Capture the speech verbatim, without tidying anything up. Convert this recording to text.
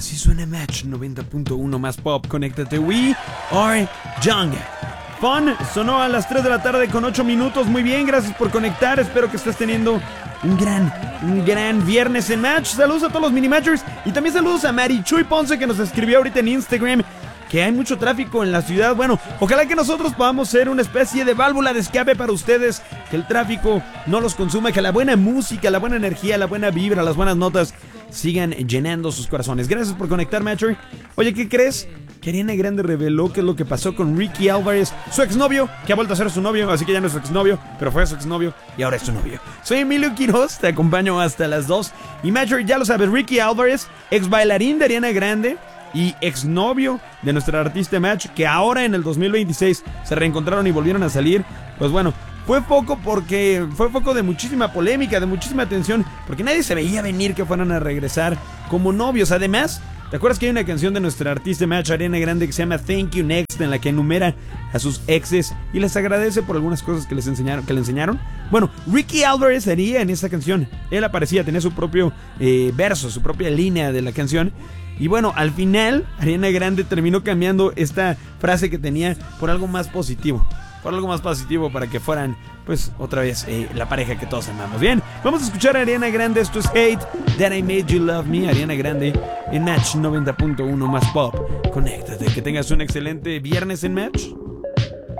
Así suena Match noventa punto uno más pop. Conéctate, we are young. Fun sonó a las tres de la tarde con ocho minutos. Muy bien, gracias por conectar. Espero que estés teniendo un gran, un gran viernes en Match. Saludos a todos los mini-matchers. Y también saludos a Marichuy Ponce, que nos escribió ahorita en Instagram que hay mucho tráfico en la ciudad. Bueno, ojalá que nosotros podamos ser una especie de válvula de escape para ustedes, que el tráfico no los consuma, que la buena música, la buena energía, la buena vibra, las buenas notas sigan llenando sus corazones. Gracias por conectar, Matcher. Oye, ¿qué crees? Que Ariana Grande reveló qué es lo que pasó con Ricky Álvarez, su exnovio, que ha vuelto a ser su novio, así que ya no es su exnovio, pero fue su exnovio y ahora es su novio. Soy Emilio Quiroz, te acompaño hasta las dos. Y Matcher, ya lo sabes, Ricky Álvarez, ex bailarín de Ariana Grande y exnovio de nuestra artista Match, que ahora en el dos mil veintiséis se reencontraron y volvieron a salir. Pues bueno, fue foco porque fue foco de muchísima polémica, de muchísima atención, porque nadie se veía venir que fueran a regresar como novios. Además, ¿te acuerdas que hay una canción de nuestra artista Match, Ariana Grande, que se llama Thank You Next, en la que enumera a sus exes y les agradece por algunas cosas que les enseñaron, que le enseñaron? Bueno, Ricky Álvarez haría en esa canción. Él aparecía, tenía su propio eh, verso, su propia línea de la canción. Y bueno, al final Ariana Grande terminó cambiando esta frase que tenía por algo más positivo. Por algo más positivo para que fueran, pues, otra vez eh, la pareja que todos amamos. Bien, vamos a escuchar a Ariana Grande. Esto es Hate That I Made You Love Me. Ariana Grande en Match noventa punto uno más pop. Conéctate, que tengas un excelente viernes en Match.